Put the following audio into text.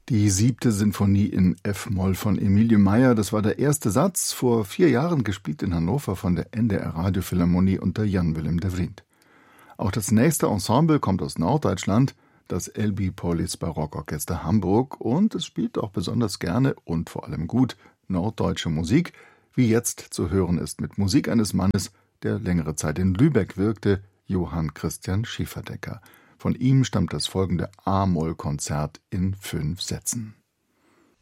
Die 7. Sinfonie in F-Moll von Emilie Meyer, das war der erste Satz, vor 4 Jahren gespielt in Hannover von der NDR Radiophilharmonie unter Jan-Willem de Vriend. Auch das nächste Ensemble kommt aus Norddeutschland, das LB Polis Barockorchester Hamburg, und es spielt auch besonders gerne und vor allem gut norddeutsche Musik, wie jetzt zu hören ist mit Musik eines Mannes, der längere Zeit in Lübeck wirkte, Johann Christian Schieferdecker. Von ihm stammt das folgende A-Moll-Konzert in 5 Sätzen.